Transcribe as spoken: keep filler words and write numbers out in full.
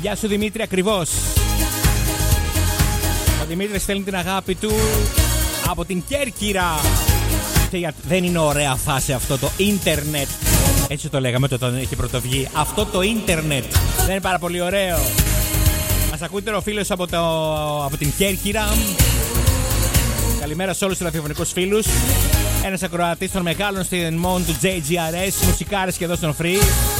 Γεια σου Δημήτρη, ακριβώς. Ο Δημήτρης στέλνει την αγάπη του από την Κέρκυρα. Δεν είναι ωραία φάση αυτό το ίντερνετ. Έτσι το λέγαμε όταν είχε πρωτοβγεί. Αυτό το ίντερνετ δεν είναι πάρα πολύ ωραίο. Μας ακούει τώρα ο φίλος από, το, από την Κέρκυρα. Καλημέρα σε όλους τους ραδιοφωνικούς φίλους. Ένας ακροατής των μεγάλων στην Μόν του τζέι τζι αρ ες. Μουσικάρες και εδώ στον Free.